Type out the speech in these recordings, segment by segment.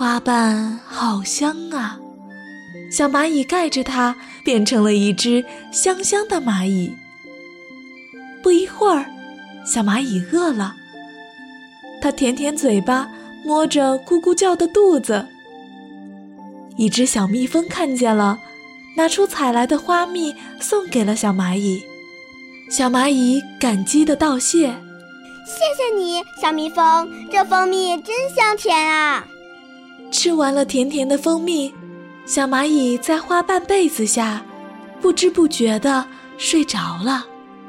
花瓣好香啊！小蚂蚁盖着它，变成了一只香香的蚂蚁。不一会儿，小蚂蚁饿了，它舔舔嘴巴，摸着咕咕叫的肚子。一只小蜜蜂看见了，拿出采来的花蜜送给了小蚂蚁。小蚂蚁感激地道谢： 谢谢你，小蜜蜂，这蜂蜜真香甜啊！ 吃完了甜甜的蜂蜜，小蚂蚁在花瓣被子下不知不觉地睡着了。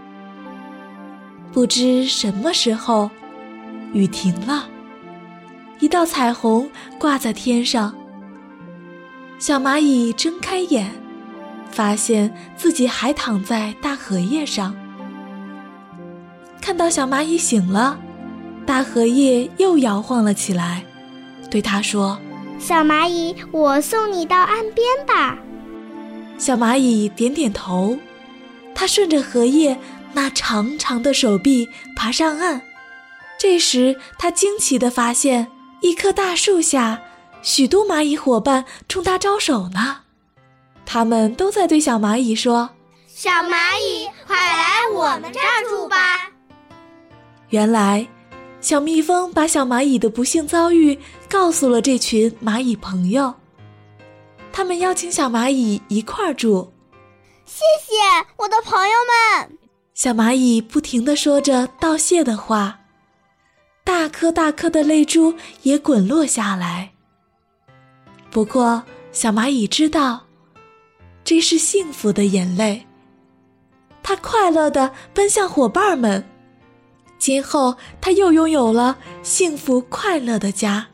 不知什么时候，雨停了，一道彩虹挂在天上。小蚂蚁睁开眼，发现自己还躺在大荷叶上。看到小蚂蚁醒了，大荷叶又摇晃了起来，对它说： 小蚂蚁，我送你到岸边吧。 小蚂蚁点点头，它顺着荷叶那长长的手臂爬上岸。这时它惊奇地发现，一棵大树下许多蚂蚁伙伴冲它招手呢。他们都在对小蚂蚁说： 小蚂蚁，快来我们这儿住吧。 原来小蜜蜂把小蚂蚁的不幸遭遇告诉了这群蚂蚁朋友，他们邀请小蚂蚁一块儿住。 谢谢我的朋友们。 小蚂蚁不停地说着道谢的话，大颗大颗的泪珠也滚落下来。不过小蚂蚁知道，这是幸福的眼泪，它快乐地奔向伙伴们。今后它又拥有了幸福快乐的家。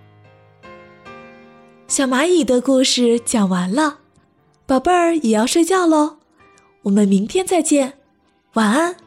小蚂蚁的故事讲完了，宝贝儿也要睡觉喽，我们明天再见，晚安。